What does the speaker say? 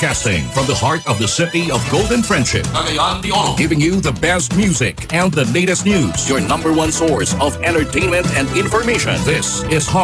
Broadcasting from the heart of the city of Golden Friendship. Cagayan de Oro. Giving you the best music and the latest news. Your number one source of entertainment and information. This is